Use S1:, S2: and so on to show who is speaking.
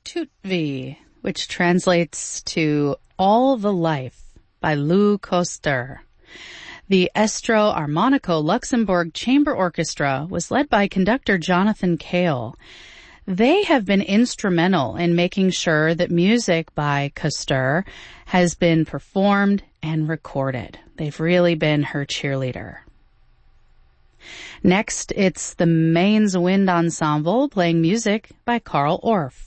S1: Tutvi, which translates to All the Life by Lou Koster. The Estro Armonico Luxembourg Chamber Orchestra was led by conductor Jonathan Cale. They have been instrumental in making sure that music by Koster has been performed and recorded. They've really been her cheerleader. Next, it's the Mainz Wind Ensemble playing music by Carl Orff.